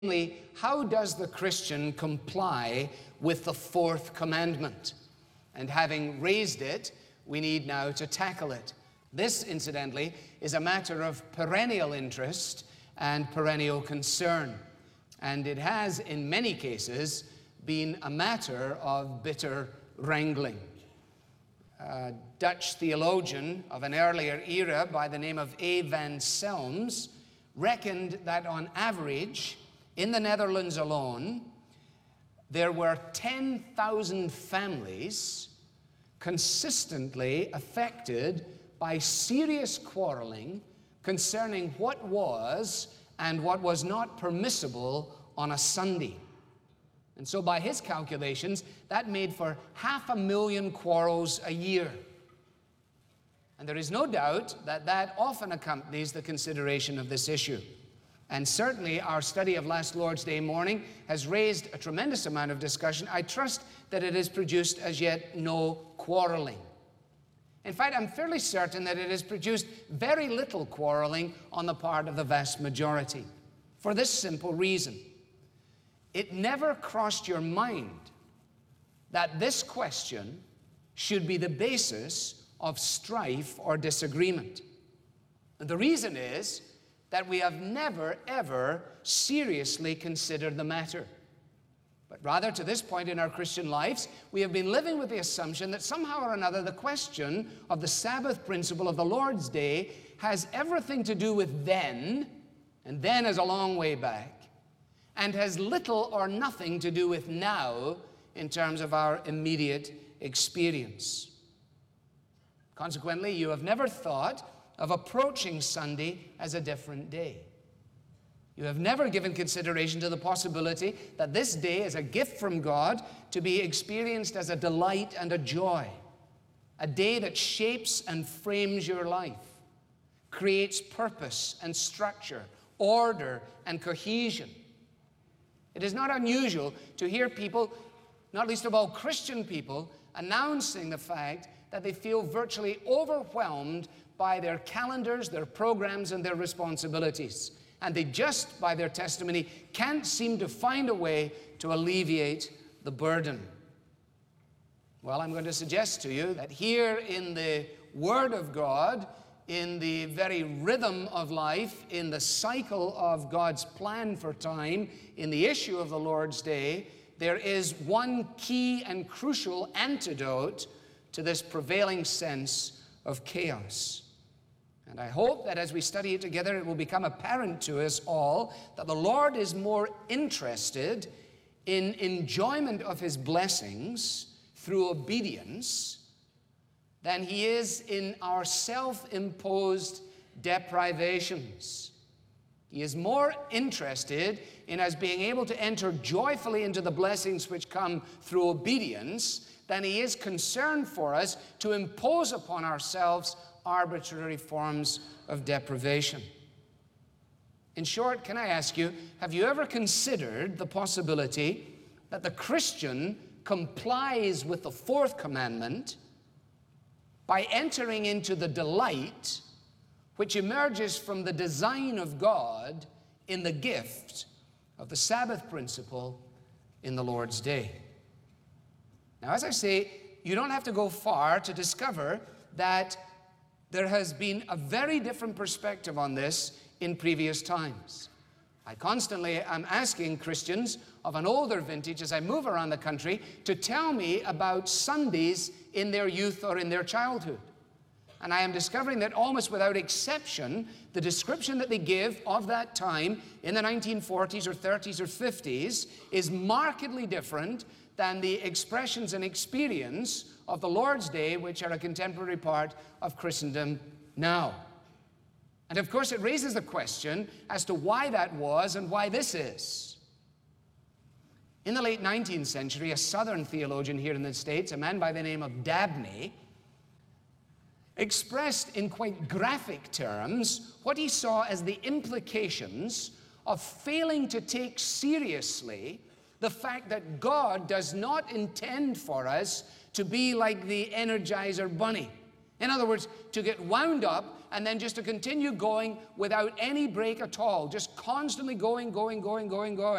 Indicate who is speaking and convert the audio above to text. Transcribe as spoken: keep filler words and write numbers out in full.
Speaker 1: Namely, how does the Christian comply with the fourth commandment? And having raised it, we need now to tackle it. This, incidentally, is a matter of perennial interest and perennial concern. And it has, in many cases, been a matter of bitter wrangling. A Dutch theologian of an earlier era by the name of A. van Selms reckoned that on average, in the Netherlands alone, there were ten thousand families consistently affected by serious quarreling concerning what was and what was not permissible on a Sunday. And so by his calculations, that made for half a million quarrels a year. And there is no doubt that that often accompanies the consideration of this issue. And certainly our study of last Lord's Day morning has raised a tremendous amount of discussion. I trust that it has produced as yet no quarreling. In fact, I'm fairly certain that it has produced very little quarreling on the part of the vast majority. For this simple reason: it never crossed your mind that this question should be the basis of strife or disagreement. And the reason is that we have never, ever seriously considered the matter. But rather, to this point in our Christian lives, we have been living with the assumption that somehow or another the question of the Sabbath principle of the Lord's Day has everything to do with then, and then is a long way back, and has little or nothing to do with now in terms of our immediate experience. Consequently, you have never thought of approaching Sunday as a different day. You have never given consideration to the possibility that this day is a gift from God to be experienced as a delight and a joy, a day that shapes and frames your life, creates purpose and structure, order and cohesion. It is not unusual to hear people, not least of all Christian people, announcing the fact that they feel virtually overwhelmed by their calendars, their programs, and their responsibilities. And they just, by their testimony, can't seem to find a way to alleviate the burden. Well, I'm going to suggest to you that here in the Word of God, in the very rhythm of life, in the cycle of God's plan for time, in the issue of the Lord's Day, there is one key and crucial antidote to this prevailing sense of chaos. And I hope that as we study it together, it will become apparent to us all that the Lord is more interested in enjoyment of His blessings through obedience than He is in our self-imposed deprivations. He is more interested in us being able to enter joyfully into the blessings which come through obedience than He is concerned for us to impose upon ourselves arbitrary forms of deprivation. In short, can I ask you, have you ever considered the possibility that the Christian complies with the fourth commandment by entering into the delight which emerges from the design of God in the gift of the Sabbath principle in the Lord's Day? Now, as I say, you don't have to go far to discover that there has been a very different perspective on this in previous times. I constantly am asking Christians of an older vintage as I move around the country to tell me about Sundays in their youth or in their childhood. And I am discovering that almost without exception, the description that they give of that time in the nineteen forties or thirties or fifties is markedly different than the expressions and experience of the Lord's Day, which are a contemporary part of Christendom now. And of course, it raises the question as to why that was and why this is. In the late nineteenth century, a Southern theologian here in the States, a man by the name of Dabney, expressed in quite graphic terms what he saw as the implications of failing to take seriously the fact that God does not intend for us to be like the Energizer Bunny In other words, to get wound up and then just to continue going without any break at all, just constantly going, going, going, going, going.